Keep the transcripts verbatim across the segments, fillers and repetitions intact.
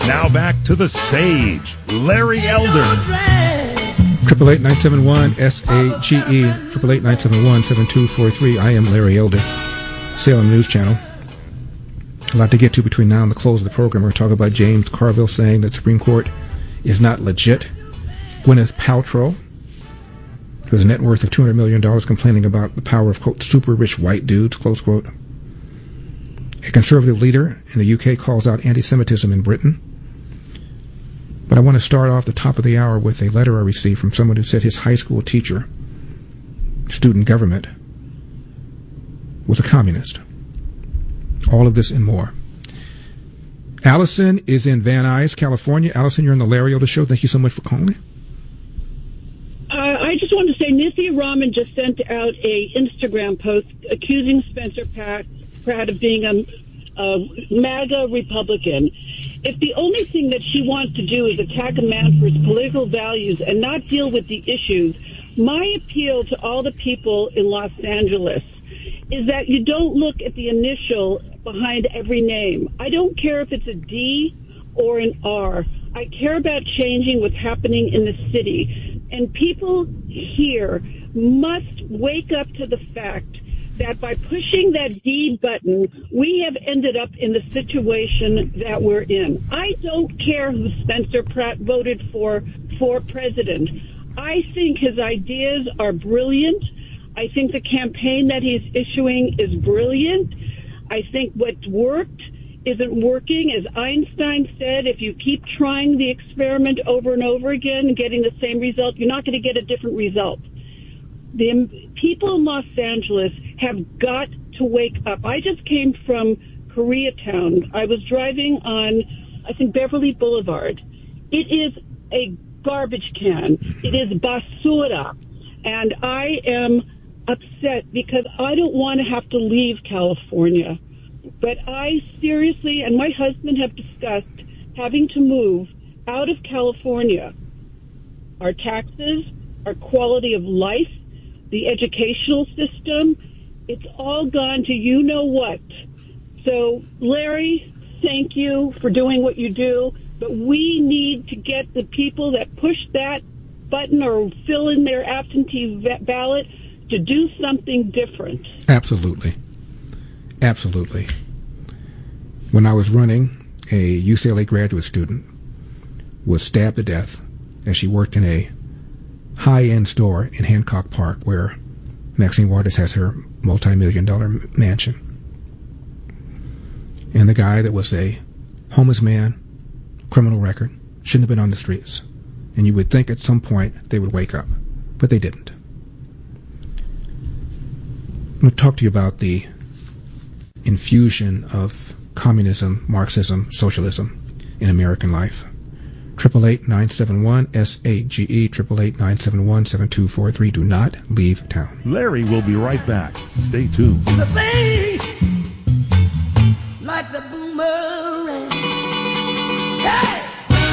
Now back to the sage, Larry Elder. Triple eight nine seven one S A G E. Triple eight nine seven one seven two four three. I am Larry Elder, Salem News Channel. A lot to get to between now and the close of the program. We're going to talk about James Carville saying that the Supreme Court is not legit. Gwyneth Paltrow, who has a net worth of two hundred million dollars, complaining about the power of, quote, super rich white dudes, close quote. A conservative leader in the U K calls out anti-Semitism in Britain. But I want to start off the top of the hour with a letter I received from someone who said his high school teacher, student government, was a communist. All of this and more. Allison is in Van Nuys, California. Allison, you're on the Larry Elder Show. Thank you so much for calling. Uh, I just wanted to say Nithya Raman just sent out a Instagram post accusing Spencer Pratt, Pratt of being a, a MAGA Republican. If the only thing that she wants to do is attack a man for his political values and not deal with the issues, my appeal to all the people in Los Angeles is that you don't look at the initial behind every name. I don't care if it's a D or an R. I care about changing what's happening in the city. And people here must wake up to the fact that by pushing that D button, we have ended up in the situation that we're in. I don't care who Spencer Pratt voted for for president. I think his ideas are brilliant. I think the campaign that he's issuing is brilliant. I think what worked isn't working. As Einstein said, if you keep trying the experiment over and over again and getting the same result, you're not going to get a different result. The people in Los Angeles have got to wake up. I just came from Koreatown. I was driving on, I think, Beverly Boulevard. It is a garbage can. It is basura. And I am upset because I don't want to have to leave California. But I seriously, and my husband have discussed having to move out of California. Our taxes, our quality of life, the educational system, it's all gone to you know what. So, Larry, thank you for doing what you do, but we need to get the people that push that button or fill in their absentee ballot to do something different. Absolutely. Absolutely. When I was running, a U C L A graduate student was stabbed to death as she worked in a high-end store in Hancock Park where Maxine Waters has her multi-million dollar mansion. And the guy that was a homeless man, criminal record, shouldn't have been on the streets. And you would think at some point they would wake up, but they didn't. I'm going to talk to you about the infusion of communism, Marxism, socialism in American life. Triple eight nine seven one S A G E, triple eight nine seven one seven two four three. Do not leave town. Larry will be right back. Stay tuned. The thing like the boomerang. Hey!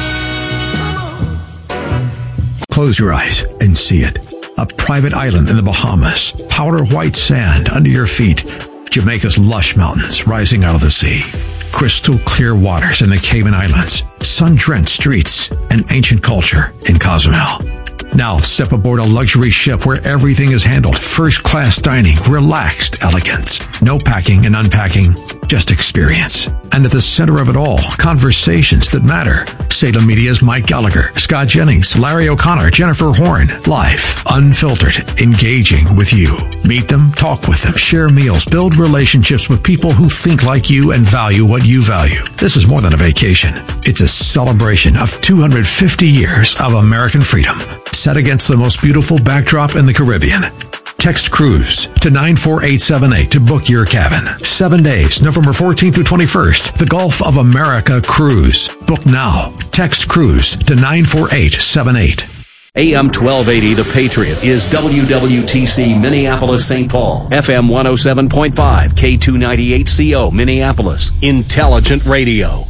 Come on. Close your eyes and see it. A private island in the Bahamas, powder white sand under your feet, Jamaica's lush mountains rising out of the sea, crystal clear waters in the Cayman Islands, sun-drenched streets, and ancient culture in Cozumel. Now step aboard a luxury ship where everything is handled. First-class dining, relaxed elegance. No packing and unpacking, just experience. And at the center of it all, conversations that matter. Salem Media's Mike Gallagher, Scott Jennings, Larry O'Connor, Jennifer Horn. Live, unfiltered, engaging with you. Meet them, talk with them, share meals, build relationships with people who think like you and value what you value. This is more than a vacation. It's a celebration of two hundred fifty years of American freedom, set against the most beautiful backdrop in the Caribbean. Text Cruise to nine four eight seven eight to book your cabin. Seven days, November fourteenth through twenty-first. The Gulf of America Cruise. Book now. Text Cruise to nine four eight seven eight. A M twelve eighty The Patriot is W W T C Minneapolis Saint Paul. F M one oh seven point five K two ninety-eight C O Minneapolis. Intelligent Radio.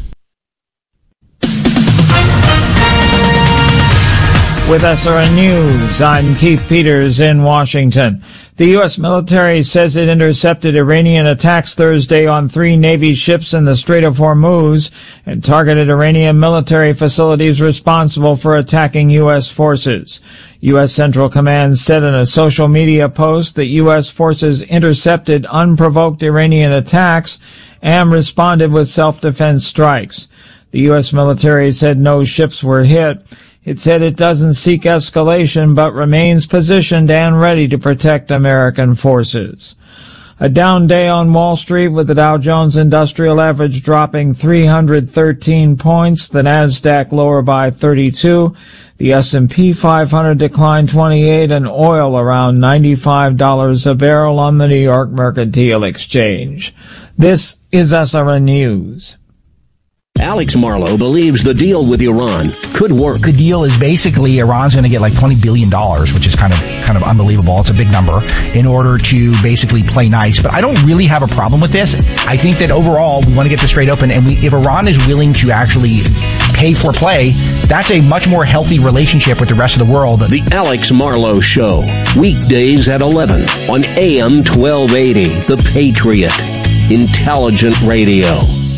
With S R N News, I'm Keith Peters in Washington. The U S military says it intercepted Iranian attacks Thursday on three Navy ships in the Strait of Hormuz and targeted Iranian military facilities responsible for attacking U S forces. U S Central Command said in a social media post that U S forces intercepted unprovoked Iranian attacks and responded with self-defense strikes. The U S military said no ships were hit. It said it doesn't seek escalation but remains positioned and ready to protect American forces. A down day on Wall Street with the Dow Jones Industrial Average dropping three hundred thirteen points, the Nasdaq lower by thirty-two, the S and P five hundred declined twenty-eight, and oil around ninety-five dollars a barrel on the New York Mercantile Exchange. This is S R N News. Alex Marlowe believes the deal with Iran could work. The deal is basically Iran's going to get like twenty billion dollars, which is kind of kind of unbelievable. It's a big number in order to basically play nice. But I don't really have a problem with this. I think that overall we want to get this straight open. And we, if Iran is willing to actually pay for play, that's a much more healthy relationship with the rest of the world. The Alex Marlowe Show, weekdays at eleven on A M twelve eighty, The Patriot, Intelligent Radio.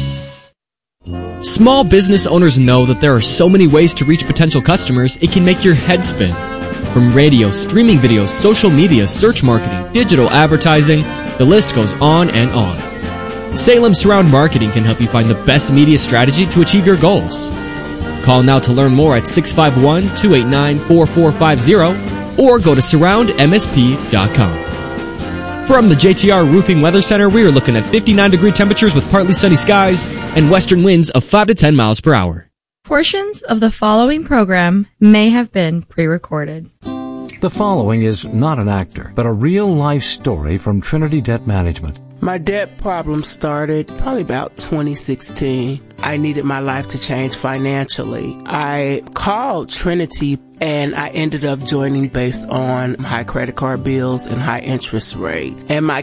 Small business owners know that there are so many ways to reach potential customers, it can make your head spin. From radio, streaming videos, social media, search marketing, digital advertising, the list goes on and on. Salem Surround Marketing can help you find the best media strategy to achieve your goals. Call now to learn more at six five one, two eight nine, four four five zero or go to surround m s p dot com. From the J T R Roofing Weather Center, we are looking at fifty-nine degree temperatures with partly sunny skies and western winds of five to ten miles per hour. Portions of the following program may have been pre-recorded. The following is not an actor, but a real-life story from Trinity Debt Management. My debt problem started probably about twenty sixteen. I needed my life to change financially. I called Trinity and I ended up joining based on high credit card bills and high interest rate. And my